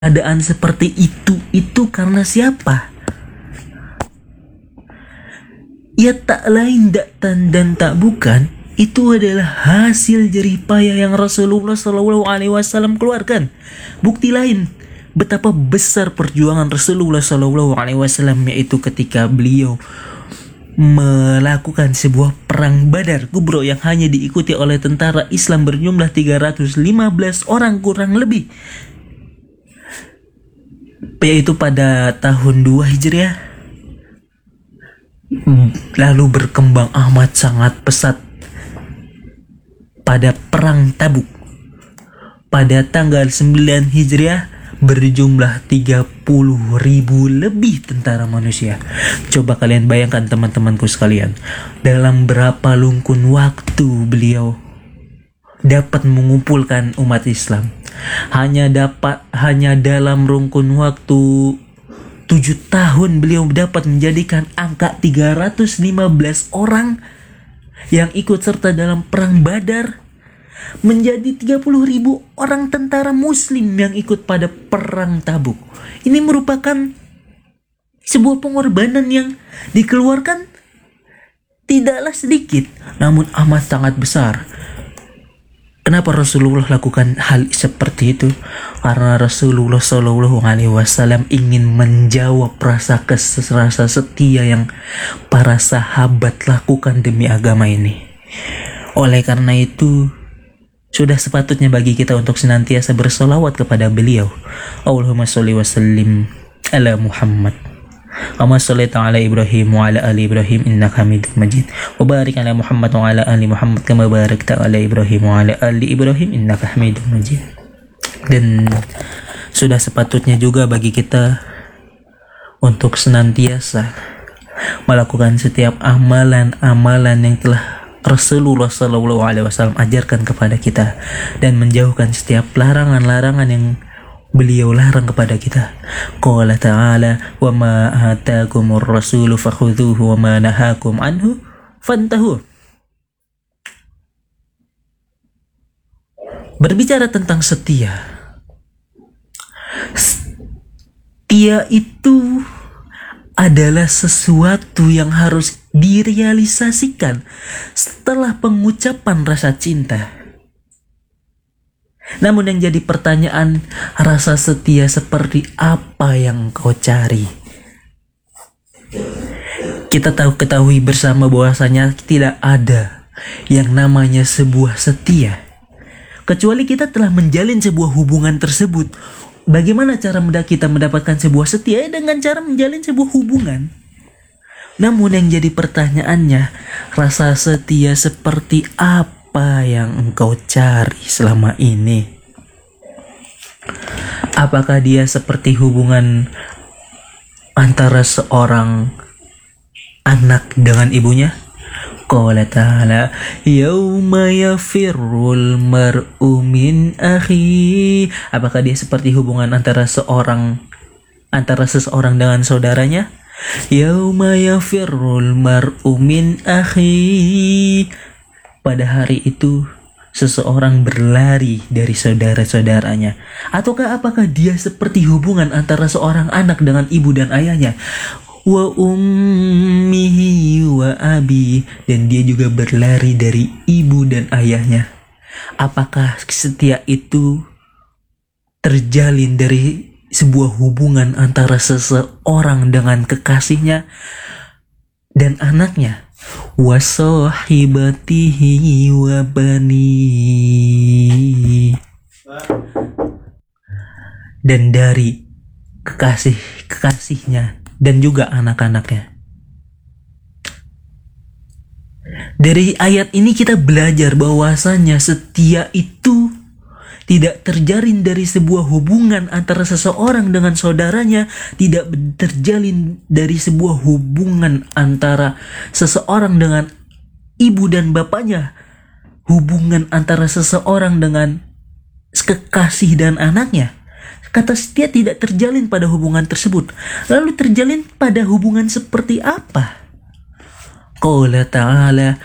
keadaan seperti itu karena siapa? Ya tak lain dan tak bukan, itu adalah hasil jerih payah yang Rasulullah SAW keluarkan. Bukti lain betapa besar perjuangan Rasulullah SAW, yaitu ketika beliau melakukan sebuah perang Badar Kubro yang hanya diikuti oleh tentara Islam berjumlah 315 orang kurang lebih, yaitu pada tahun 2 Hijriah. Lalu berkembang amat sangat pesat pada perang Tabuk pada tanggal 9 Hijriah berjumlah 30.000 lebih tentara manusia. Coba kalian bayangkan teman-temanku sekalian, dalam berapa lungkun waktu beliau dapat mengumpulkan umat Islam. Hanya dalam rungkun waktu 7 tahun beliau dapat menjadikan angka 315 orang yang ikut serta dalam perang Badar menjadi 30.000 orang tentara muslim yang ikut pada perang Tabuk. Ini merupakan sebuah pengorbanan yang dikeluarkan tidaklah sedikit, namun amat sangat besar. Kenapa Rasulullah lakukan hal seperti itu? Karena Rasulullah SAW ingin menjawab rasa setia yang para sahabat lakukan demi agama ini. Oleh karena itu, sudah sepatutnya bagi kita untuk senantiasa bersolawat kepada beliau. Allahumma sholli wa sallim ala Muhammad kama shallaita ala Ibrahim wa ala ali Ibrahim innaka Hamidum Majid, wa barik ala Muhammad wa ala ali Muhammad kama barakta ala Ibrahim wa ala ali Ibrahim innaka Hamidum Majid. Dan sudah sepatutnya juga bagi kita untuk senantiasa melakukan setiap amalan-amalan yang telah Rasulullah SAW ajarkan kepada kita, dan menjauhkan setiap larangan-larangan yang beliau larang kepada kita. Qala ta'ala, wa ma atakumur rasulu fakhudhuhu wa ma nahakum anhu fantahu. Berbicara tentang setia itu adalah sesuatu yang harus direalisasikan setelah pengucapan rasa cinta. Namun yang jadi pertanyaan, rasa setia seperti apa yang kau cari? Kita ketahui bersama bahwasanya tidak ada yang namanya sebuah setia, kecuali kita telah menjalin sebuah hubungan tersebut. Bagaimana cara kita mendapatkan sebuah setia? Dengan cara menjalin sebuah hubungan. Namun yang jadi pertanyaannya, rasa setia seperti apa yang engkau cari selama ini? Apakah dia seperti hubungan antara seorang anak dengan ibunya? Qala ta'ala, yauma yafirrul mar'u min akhi. Apakah dia seperti hubungan antara seseorang dengan saudaranya? Yauma yafirrul mar'u min akhi. Pada hari itu seseorang berlari dari saudara-saudaranya. Ataukah apakah dia seperti hubungan antara seorang anak dengan ibu dan ayahnya? Wa ummihi wa abi, dan dia juga berlari dari ibu dan ayahnya. Apakah setia itu terjalin dari sebuah hubungan antara seseorang dengan kekasihnya dan anaknya? Wa sahibatihi wa bani, dan dari kekasihnya dan juga anak-anaknya. Dari ayat ini kita belajar bahwasanya setia itu tidak terjalin dari sebuah hubungan antara seseorang dengan saudaranya, tidak terjalin dari sebuah hubungan antara seseorang dengan ibu dan bapaknya, hubungan antara seseorang dengan kekasih dan anaknya. Kata setia tidak terjalin pada hubungan tersebut. Lalu terjalin pada hubungan seperti apa? Qala ta'ala,